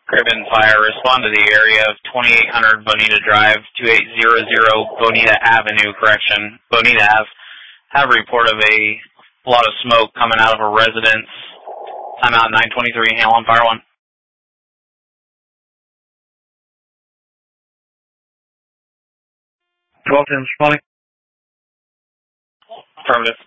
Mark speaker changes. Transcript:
Speaker 1: Cribbin Fire, respond to the area of 2800 Bonita Drive, 2800 Bonita Avenue, Bonita Ave. Have a report of a lot of smoke coming out of a residence. Timeout 923, handle on Fire 1.
Speaker 2: 1210 responding.
Speaker 1: Affirmative.